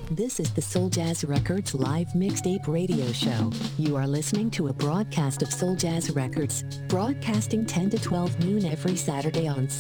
This is the Soul Jazz Records live mixtape radio show. You are listening to a broadcast of Soul Jazz Records, broadcasting 10 to 12 noon every Saturday on